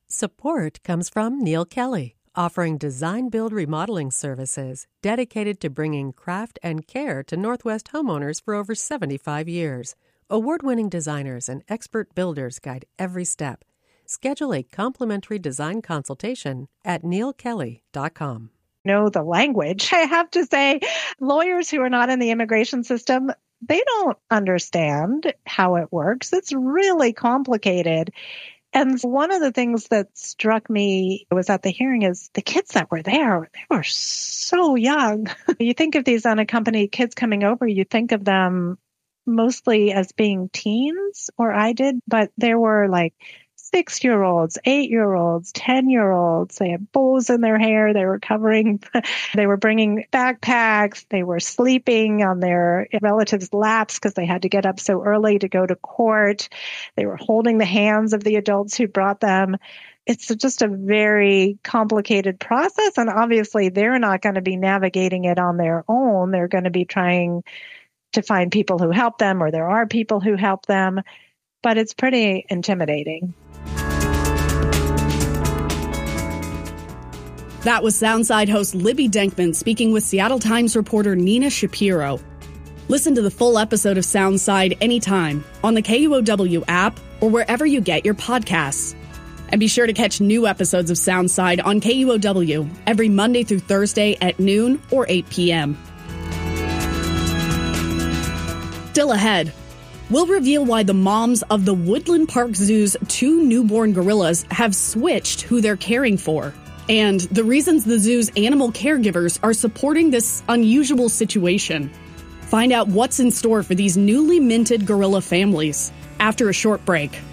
Support comes from Neil Kelly, offering design-build remodeling services dedicated to bringing craft and care to Northwest homeowners for over 75 years. Award-winning designers and expert builders guide every step. Schedule a complimentary design consultation at neilkelly.com. Know the language. I have to say, lawyers who are not in the immigration system, they don't understand how it works. It's really complicated. And one of the things that struck me was at the hearing is the kids that were there, they were so young. You think of these unaccompanied kids coming over, you think of them mostly as being teens, or I did, but there were like 6-year-olds, 8-year-olds, 10-year-olds. They had bows in their hair. They were bringing backpacks. They were sleeping on their relatives' laps because they had to get up so early to go to court. They were holding the hands of the adults who brought them. It's just a very complicated process. And obviously, they're not going to be navigating it on their own. They're going to be trying to find people who help them, or there are people who help them. But it's pretty intimidating. That was Soundside host Libby Denkman speaking with Seattle Times reporter Nina Shapiro. Listen to the full episode of Soundside anytime on the KUOW app or wherever you get your podcasts. And be sure to catch new episodes of Soundside on KUOW every Monday through Thursday at noon or 8 p.m. Still ahead, we'll reveal why the moms of the Woodland Park Zoo's 2 newborn gorillas have switched who they're caring for, and the reasons the zoo's animal caregivers are supporting this unusual situation. Find out what's in store for these newly minted gorilla families after a short break.